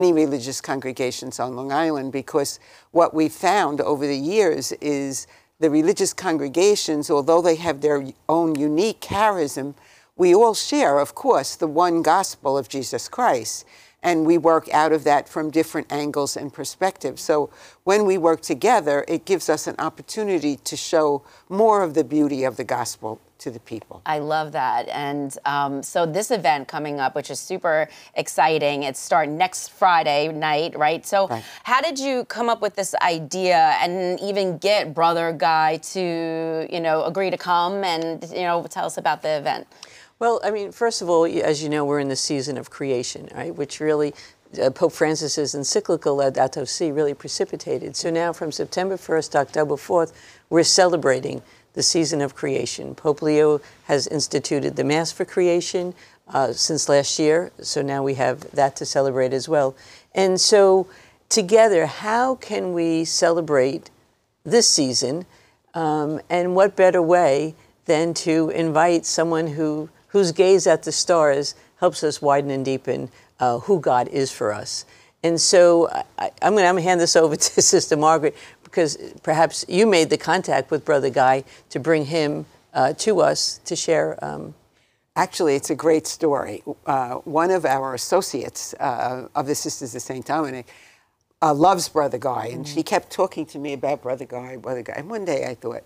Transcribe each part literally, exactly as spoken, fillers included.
many religious congregations on Long Island, because what we found over the years is the religious congregations, although they have their own unique charism, we all share, of course, the one gospel of Jesus Christ. And we work out of that from different angles and perspectives. So when we work together, it gives us an opportunity to show more of the beauty of the gospel to the people. I love that. And um, so this event coming up, which is super exciting, it's starting next Friday night, right? So right. How did you come up with this idea and even get Brother Guy to, you know, agree to come and, you know, tell us about the event? Well, I mean, first of all, as you know, we're in the season of creation, right? Which really, uh, Pope Francis's encyclical Laudato Si really precipitated. So now from September first to October fourth, we're celebrating the season of creation. Pope Leo has instituted the Mass for Creation uh, since last year. So now we have that to celebrate as well. And so together, how can we celebrate this season? Um, and what better way than to invite someone who whose gaze at the stars helps us widen and deepen uh, who God is for us. And so I, I'm going to hand this over to Sister Margaret, because perhaps you made the contact with Brother Guy to bring him uh, to us to share. Um... Actually, it's a great story. Uh, one of our associates uh, of the Sisters of Saint Dominic uh, loves Brother Guy, and mm-hmm. she kept talking to me about Brother Guy, Brother Guy. And one day I thought,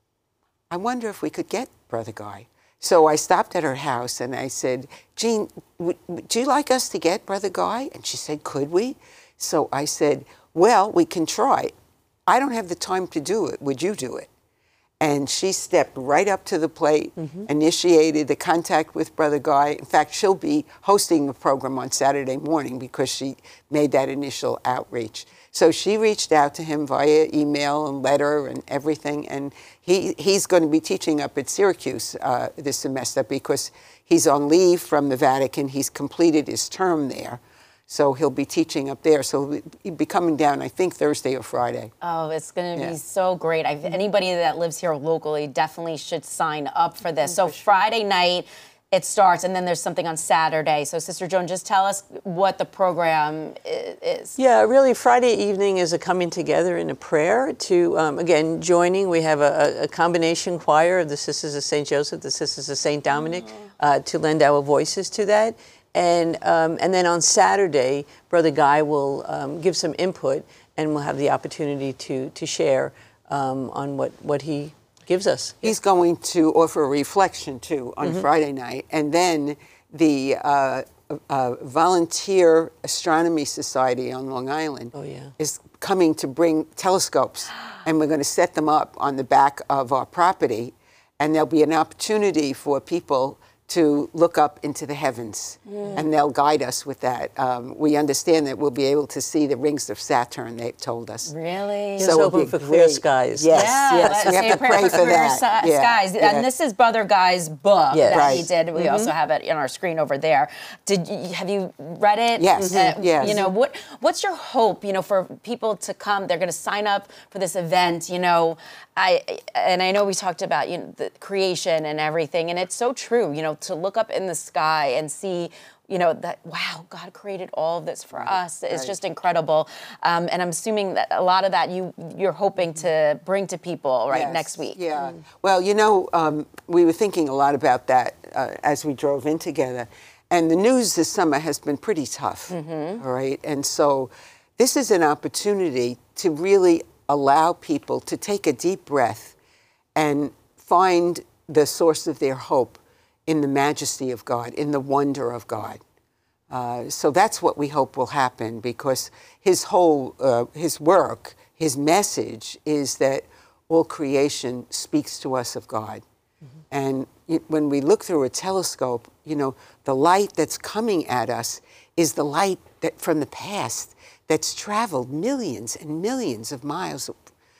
I wonder if we could get Brother Guy. So I stopped at her house and I said, Jean, would you like us to get Brother Guy? And she said, could we? So I said, well, we can try. I don't have the time to do it. Would you do it? And she stepped right up to the plate, mm-hmm. initiated the contact with Brother Guy. In fact, she'll be hosting the program on Saturday morning because she made that initial outreach. So she reached out to him via email and letter and everything, and he, he's going to be teaching up at Syracuse uh, this semester because he's on leave from the Vatican. He's completed his term there. So he'll be teaching up there. So he'll be coming down, I think, Thursday or Friday. Oh, it's going to yeah. be so great. I've, anybody that lives here locally definitely should sign up for this. So for sure. Friday night, it starts, and then there's something on Saturday. So Sister Joan, just tell us what the program is. Yeah, really, Friday evening is a coming together in a prayer to, um, again, joining. We have a, a combination choir of the Sisters of Saint Joseph, the Sisters of Saint Dominic, oh. uh, to lend our voices to that. And, um, and then on Saturday, Brother Guy will um, give some input, and we'll have the opportunity to, to share um, on what, what he gives us. He's going to offer a reflection, too, on mm-hmm. Friday night. And then the uh, uh, Volunteer Astronomy Society on Long Island oh, yeah. is coming to bring telescopes, and we're going to set them up on the back of our property, and there'll be an opportunity for people to look up into the heavens, mm. and they'll guide us with that. Um, we understand that we'll be able to see the rings of Saturn, they've told us. Really? So hoping for clear skies. Yes, yeah, yes, we have to pray for, for that. Yeah. Skies. Yeah. And this is Brother Guy's book yes. that right. he did. We mm-hmm. also have it on our screen over there. Did you, have you read it? Yes, uh, yes. You know, what, what's your hope, you know, for people to come? They're going to sign up for this event, you know. I, and I know we talked about, you know, the creation and everything, and it's so true, you know, to look up in the sky and see, you know, that, wow, God created all of this for right, us. It's right. just incredible. Um, and I'm assuming that a lot of that you, you're hoping to bring to people, right, yes, next week. Yeah. Mm. Well, you know, um, we were thinking a lot about that uh, as we drove in together. And the news this summer has been pretty tough, mm-hmm. all right? And so this is an opportunity to really allow people to take a deep breath and find the source of their hope in the majesty of God, in the wonder of God. Uh, so that's what we hope will happen, because his whole, uh, his work, his message is that all creation speaks to us of God. Mm-hmm. And it, when we look through a telescope, you know, the light that's coming at us is the light that from the past that's traveled millions and millions of miles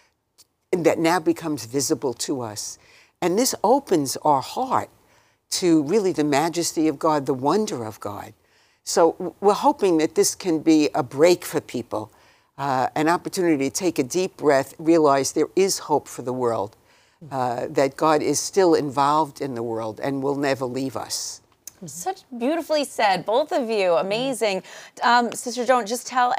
and that now becomes visible to us. And this opens our heart to really the majesty of God, the wonder of God. So we're hoping that this can be a break for people, uh, an opportunity to take a deep breath, realize there is hope for the world, uh, that God is still involved in the world and will never leave us. Such beautifully said, both of you. Amazing. Um, Sister Joan, just tell